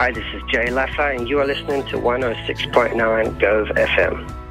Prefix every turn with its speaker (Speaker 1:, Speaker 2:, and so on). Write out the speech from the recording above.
Speaker 1: Hi, this is Jay Laffa, and you are listening to 106.9 Gove FM.